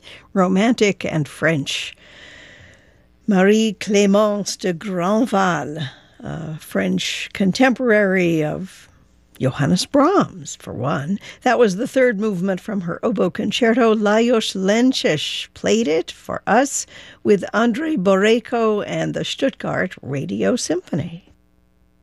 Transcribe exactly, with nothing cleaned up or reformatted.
Romantic and French. Marie-Clémence de Grandval, a French contemporary of Johannes Brahms, for one. That was the third movement from her oboe concerto. Lajos Lenčeš played it for us with Andrei Borejko and the Stuttgart Radio Symphony.